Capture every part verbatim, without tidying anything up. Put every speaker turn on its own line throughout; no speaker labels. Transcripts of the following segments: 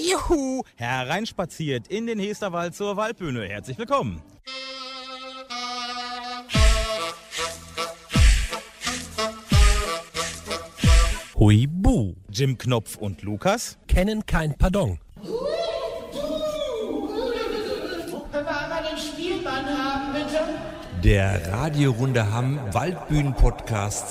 Juhu, hereinspaziert in den Hesterwald zur Waldbühne. Herzlich willkommen.
Huibu.
Jim Knopf und Lukas
kennen kein Pardon.
Können wir einmal den Spielmann haben, bitte?
Der Radiorunde Hamm Waldbühnen-Podcast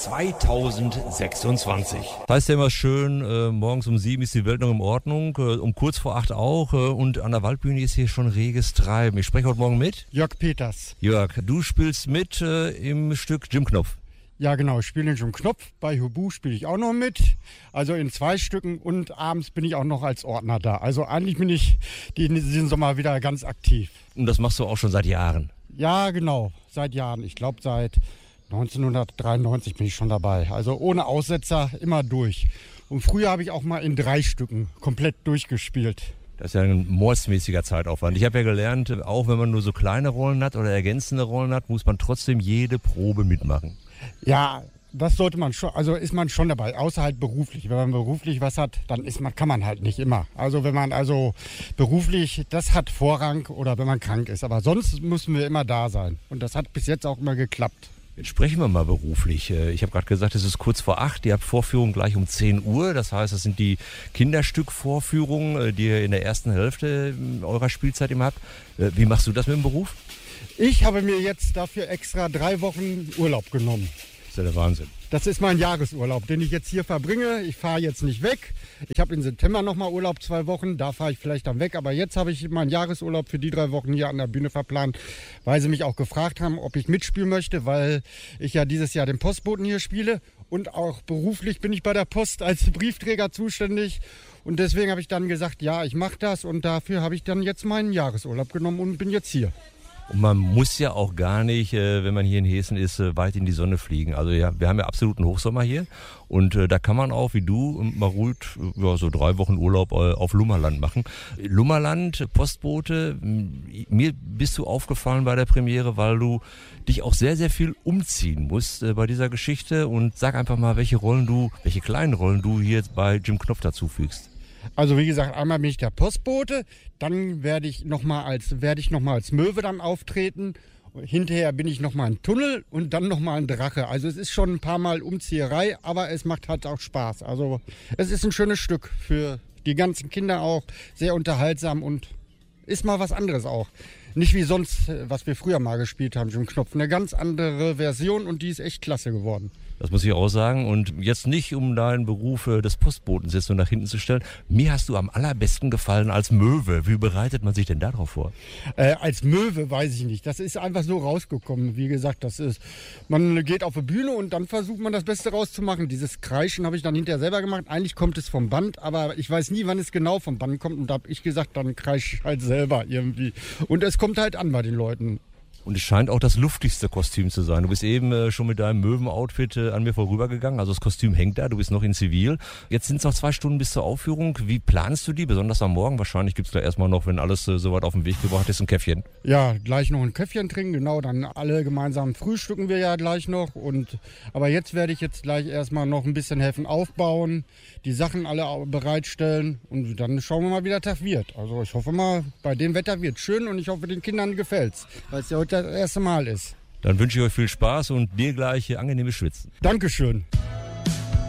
zweitausendsechsundzwanzig. Das heißt ja immer schön, äh, morgens um sieben ist die Welt noch in Ordnung, äh, um kurz vor acht auch äh, und an der Waldbühne ist hier schon reges Treiben. Ich spreche heute Morgen mit
Jörg Peters.
Jörg, du spielst mit äh, im Stück Jim Knopf.
Ja genau, ich spiele den Jim Knopf. Bei Hubu spiele ich auch noch mit. Also in zwei Stücken und abends bin ich auch noch als Ordner da. Also eigentlich bin ich diesen Sommer wieder ganz aktiv.
Und das machst du auch schon seit Jahren?
Ja genau, seit Jahren. Ich glaube seit neunzehnhundertdreiundneunzig bin ich schon dabei. Also ohne Aussetzer, immer durch. Und früher habe ich auch mal in drei Stücken komplett durchgespielt.
Das ist ja ein mordsmäßiger Zeitaufwand. Ich habe ja gelernt, auch wenn man nur so kleine Rollen hat oder ergänzende Rollen hat, muss man trotzdem jede Probe mitmachen.
Ja, das sollte man schon, also ist man schon dabei, außer halt beruflich. Wenn man beruflich was hat, dann ist man, kann man halt nicht immer. Also wenn man also beruflich, das hat Vorrang oder wenn man krank ist. Aber sonst müssen wir immer da sein. Und das hat bis jetzt auch immer geklappt.
Jetzt sprechen wir mal beruflich. Ich habe gerade gesagt, es ist kurz vor acht. Ihr habt Vorführung gleich um zehn Uhr. Das heißt, das sind die Kinderstückvorführungen, die ihr in der ersten Hälfte eurer Spielzeit immer habt. Wie machst du das mit dem Beruf?
Ich habe mir jetzt dafür extra drei Wochen Urlaub genommen.
Das ist ja der Wahnsinn.
Das ist mein Jahresurlaub, den ich jetzt hier verbringe. Ich fahre jetzt nicht weg. Ich habe im September nochmal Urlaub, zwei Wochen. Da fahre ich vielleicht dann weg. Aber jetzt habe ich meinen Jahresurlaub für die drei Wochen hier an der Bühne verplant, weil sie mich auch gefragt haben, ob ich mitspielen möchte, weil ich ja dieses Jahr den Postboten hier spiele. Und auch beruflich bin ich bei der Post als Briefträger zuständig. Und deswegen habe ich dann gesagt, ja, ich mache das. Und dafür habe ich dann jetzt meinen Jahresurlaub genommen und bin jetzt hier.
Und man muss ja auch gar nicht, äh, wenn man hier in Hessen ist, äh, weit in die Sonne fliegen. Also ja, wir haben ja absoluten Hochsommer hier und äh, da kann man auch, wie du, mal ruhig ja, so drei Wochen Urlaub äh, auf Lummerland machen. Lummerland, Postbote, mir bist du aufgefallen bei der Premiere, weil du dich auch sehr, sehr viel umziehen musst äh, bei dieser Geschichte. Und sag einfach mal, welche Rollen du, welche kleinen Rollen du hier bei Jim Knopf dazufügst.
Also wie gesagt, einmal bin ich der Postbote, dann werde ich nochmal als, werde ich noch mal als Möwe dann auftreten. Hinterher bin ich nochmal ein Tunnel und dann nochmal ein Drache. Also es ist schon ein paar Mal Umzieherei, aber es macht halt auch Spaß. Also es ist ein schönes Stück für die ganzen Kinder auch, sehr unterhaltsam und ist mal was anderes auch. Nicht wie sonst, was wir früher mal gespielt haben, Jim Knopf. Eine ganz andere Version und die ist echt klasse geworden.
Das muss ich auch sagen. Und jetzt nicht, um deinen Beruf des Postbotens jetzt nur nach hinten zu stellen. Mir hast du am allerbesten gefallen als Möwe. Wie bereitet man sich denn darauf vor?
Äh, als Möwe weiß ich nicht. Das ist einfach so rausgekommen. Wie gesagt, das ist, man geht auf die Bühne und dann versucht man das Beste rauszumachen. Dieses Kreischen habe ich dann hinterher selber gemacht. Eigentlich kommt es vom Band, aber ich weiß nie, wann es genau vom Band kommt. Und da habe ich gesagt, dann kreisch ich halt selber irgendwie. Und es kommt halt an bei den Leuten.
Und es scheint auch das luftigste Kostüm zu sein. Du bist eben äh, schon mit deinem Möwen-Outfit äh, an mir vorübergegangen. Also das Kostüm hängt da, du bist noch in Zivil. Jetzt sind es noch zwei Stunden bis zur Aufführung. Wie planst du die, besonders am Morgen? Wahrscheinlich gibt es da erstmal noch, wenn alles äh, soweit auf den Weg gebracht ist, ein Käffchen.
Ja, gleich noch ein Käffchen trinken, genau. Dann alle gemeinsam frühstücken wir ja gleich noch. Und, aber jetzt werde ich jetzt gleich erstmal noch ein bisschen helfen aufbauen, die Sachen alle bereitstellen und dann schauen wir mal, wie der Tag wird. Also ich hoffe mal, bei dem Wetter wird es schön und ich hoffe, den Kindern gefällt's, weil es ja heute das erste Mal ist.
Dann wünsche ich euch viel Spaß und dir gleich angenehmes Schwitzen.
Dankeschön.